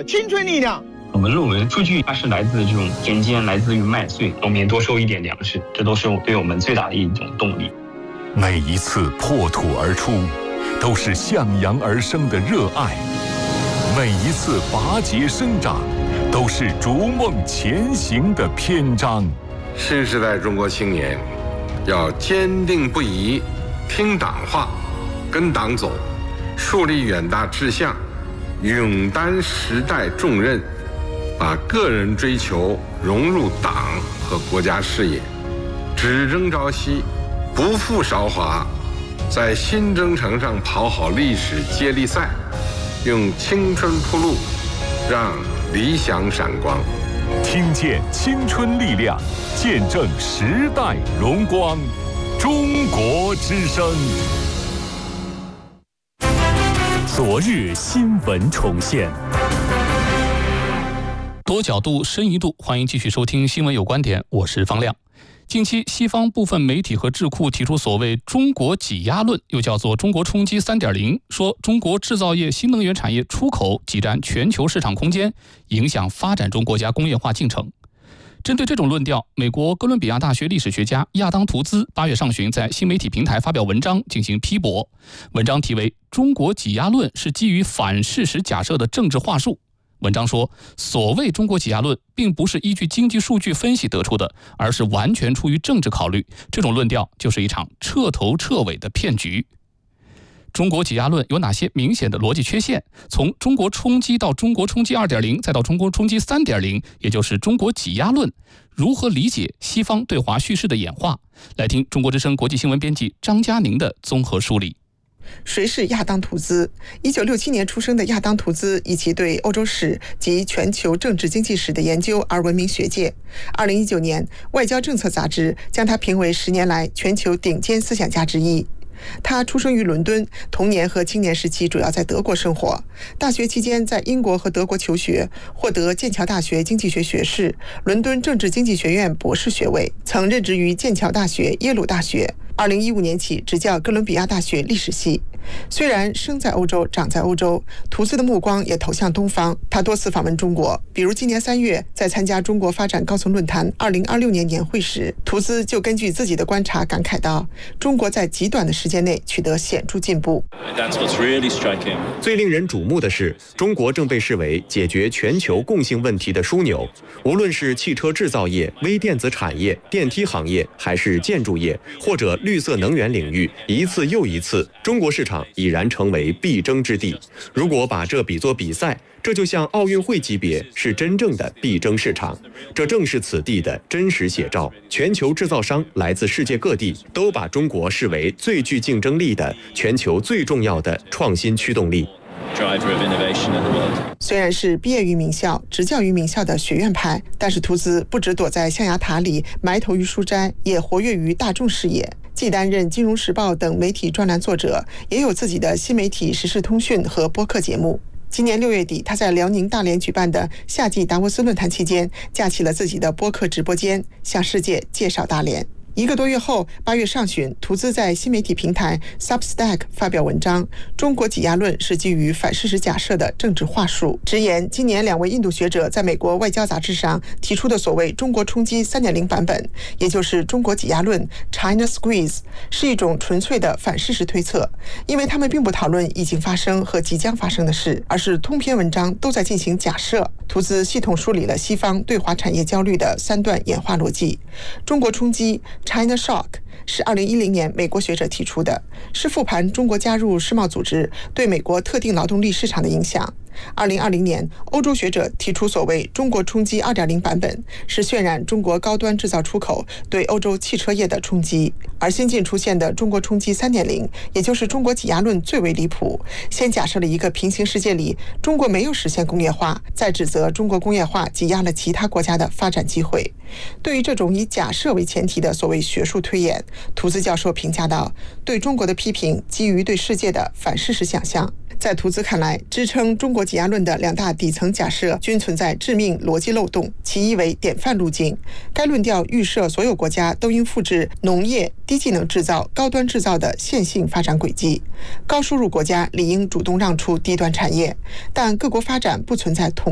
的青春力量。 我们论文数据它是来自这种田间，来自于麦穗，农民多收一点粮食，这都是对我们最大的一种动力。 每一次破土而出，都是向阳而生的热爱；每一次拔节生长，都是逐梦前行的篇章。 新时代中国青年要坚定不移，听党话，跟党走，树立远大志向，勇担时代重任，把个人追求融入党和国家事业，只争朝夕，不负韶华，在新征程上跑好历史接力赛，用青春铺路，让理想闪光。 听见青春力量，见证时代荣光。中国之声。昨日新闻重现。 多角度深一度，欢迎继续收听新闻有观点，我是方亮。近期西方部分媒体和智库提出所谓中国挤压论，又叫做中国冲击 3.0， 说中国制造业新能源产业出口挤占全球市场空间，影响发展中国家工业化进程。针对这种论调，美国哥伦比亚大学历史学家亚当·图兹8月上旬在新媒体平台发表文章进行批驳。文章题为《中国挤压论是基于反事实假设的政治话术》。文章说，所谓中国挤压论并不是依据经济数据分析得出的，而是完全出于政治考虑。这种论调就是一场彻头彻尾的骗局。中国挤压论有哪些明显的逻辑缺陷？从中国冲击到中国冲击 2.0， 再到中国冲击 3.0， 也就是中国挤压论，如何理解西方对华叙事的演化？来听中国之声国际新闻编辑张嘉宁的综合梳理。 谁是亚当·图兹？1967年出生的亚当·图兹以其对欧洲史及全球政治经济史的研究而闻名学界。2019年，《外交政策》杂志将他评为10年来全球顶尖思想家之一。他出生于伦敦，童年和青年时期主要在德国生活。大学期间在英国和德国求学，获得剑桥大学经济学学士、伦敦政治经济学院博士学位，曾任职于剑桥大学、耶鲁大学。2015年起执教哥伦比亚大学历史系。虽然生在欧洲，长在欧洲，图兹的目光也投向东方。他多次访问中国，比如今年3月在参加中国发展高层论坛2026年年会时，图兹就根据自己的观察感慨到，中国在极短的时间内取得显著进步。 最令人瞩目的是，中国正被视为解决全球共性问题的枢纽。无论是汽车制造业、微电子产业、电梯行业，还是建筑业，或者绿色能源领域，一次又一次，中国市场已然成为必争之地。如果把这比作比赛，这就像奥运会级别，是真正的必争市场。这正是此地的真实写照。全球制造商来自世界各地，都把中国视为最具竞争力的、全球最重要的创新驱动力。 虽然是毕业于名校、执教于名校的学院派，但是图兹不只躲在象牙塔里埋头于书斋，也活跃于大众视野。既担任《金融时报》等媒体专栏作者，也有自己的新媒体时事通讯和播客节目。今年6月底，他在辽宁大连举办的夏季达沃斯论坛期间，架起了自己的播客直播间，向世界介绍大连。1个多月后，8月上旬，图兹在新媒体平台 Substack 发表文章，中国挤压论是基于反事实假设的政治话术，直言今年2位印度学者在美国外交杂志上提出的所谓中国冲击 3.0 版本，也就是中国挤压论 China Squeeze， 是一种纯粹的反事实推测，因为他们并不讨论已经发生和即将发生的事，而是通篇文章都在进行假设。图兹系统梳理了西方对华产业焦虑的3段演化逻辑。中国冲击China Shock 是2010年美国学者提出的，是复盘中国加入世贸组织对美国特定劳动力市场的影响。2020年，欧洲学者提出所谓中国冲击 2.0 版本，是渲染中国高端制造出口对欧洲汽车业的冲击。而新近出现的中国冲击 3.0， 也就是中国挤压论最为离谱，先假设了一个平行世界里中国没有实现工业化，再指责中国工业化挤压了其他国家的发展机会。对于这种以假设为前提的所谓学术推演，图兹教授评价到，对中国的批评基于对世界的反事实想象。在图兹看来，支撑中国挤压论的2大底层假设均存在致命逻辑漏洞。其一为典范路径，该论调预设所有国家都应复制农业、低技能制造、高端制造的线性发展轨迹，高收入国家理应主动让出低端产业，但各国发展不存在统